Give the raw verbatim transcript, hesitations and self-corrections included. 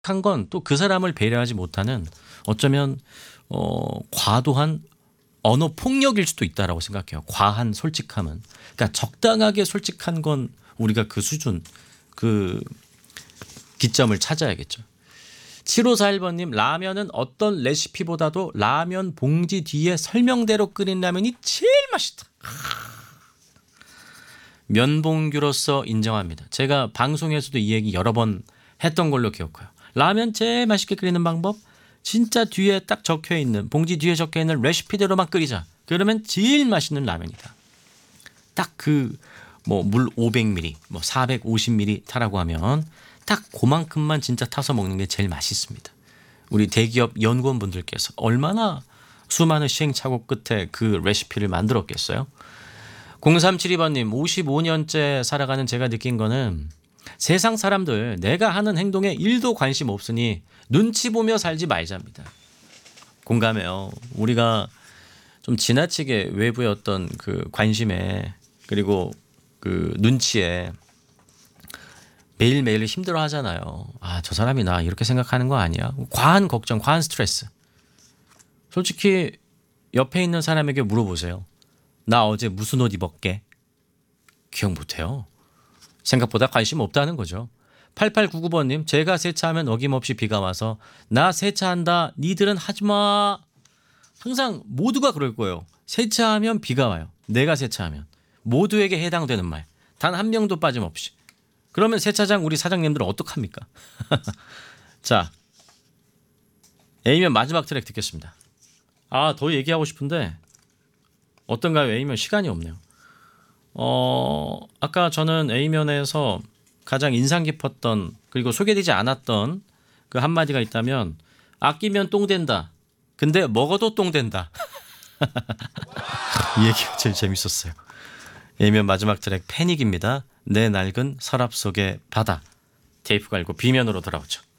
한 건 또 그 사람을 배려하지 못하는 어쩌면 어 과도한 언어 폭력일 수도 있다라고 생각해요. 과한 솔직함은. 그러니까 적당하게 솔직한 건 우리가 그 수준 그 기점을 찾아야겠죠. 칠오사일 번님 라면은 어떤 레시피보다도 라면 봉지 뒤에 설명대로 끓인 라면이 제일 맛있다. 면봉규로서 인정합니다. 제가 방송에서도 이 얘기 여러 번 했던 걸로 기억해요. 라면 제일 맛있게 끓이는 방법 진짜 뒤에 딱 적혀있는 봉지 뒤에 적혀있는 레시피대로만 끓이자. 그러면 제일 맛있는 라면이다. 딱 그 뭐 물 오백 밀리리터 뭐 사백오십 밀리리터 타라고 하면 딱 그만큼만 진짜 타서 먹는 게 제일 맛있습니다. 우리 대기업 연구원분들께서 얼마나 수많은 시행착오 끝에 그 레시피를 만들었겠어요. 공삼칠이 번님 오십오 년째 살아가는 제가 느낀 거는 세상 사람들 내가 하는 행동에 일도 관심 없으니 눈치 보며 살지 말자입니다. 공감해요. 우리가 좀 지나치게 외부의 어떤 그 관심에 그리고 그 눈치에 매일매일 힘들어 하잖아요. 아, 저 사람이 나 이렇게 생각하는 거 아니야? 과한 걱정, 과한 스트레스. 솔직히 옆에 있는 사람에게 물어보세요. 나 어제 무슨 옷 입었게? 기억 못해요. 생각보다 관심 없다는 거죠. 팔팔구구 번님 제가 세차하면 어김없이 비가 와서 나 세차한다 니들은 하지마. 항상 모두가 그럴 거예요. 세차하면 비가 와요. 내가 세차하면 모두에게 해당되는 말 단 한 명도 빠짐없이. 그러면 세차장 우리 사장님들은 어떡합니까? 자, A면 마지막 트랙 듣겠습니다. 아, 더 얘기하고 싶은데 어떤가요? A면 시간이 없네요. 어, 아까 저는 A면에서 가장 인상 깊었던 그리고 소개되지 않았던 그 한마디가 있다면 아끼면 똥 된다. 근데 먹어도 똥 된다. 이 얘기가 제일 재밌었어요. A면 마지막 트랙 패닉입니다. 내 낡은 서랍 속의 바다. 테이프 갈고 B면으로 돌아오죠.